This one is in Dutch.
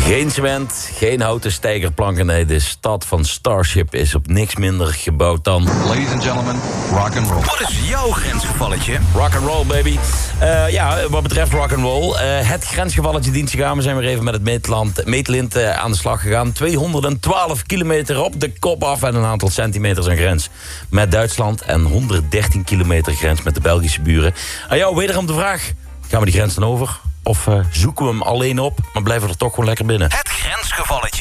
Geen cement, geen houten steigerplanken. Nee, de stad van Starship is op niks minder gebouwd dan... Ladies and gentlemen, rock and roll. Wat is jouw grensgevalletje? Rock and roll, baby. Wat betreft rock and roll. Het grensgevalletje dient zich aan. We zijn weer even met het meetlint aan de slag gegaan. 212 kilometer op de kop af en een aantal centimeters aan grens met Duitsland. En 113 kilometer grens met de Belgische buren. Aan jou wederom de vraag. Gaan we die grens dan over? Of zoeken we hem alleen op, maar blijven we er toch gewoon lekker binnen? Het grensgevalletje.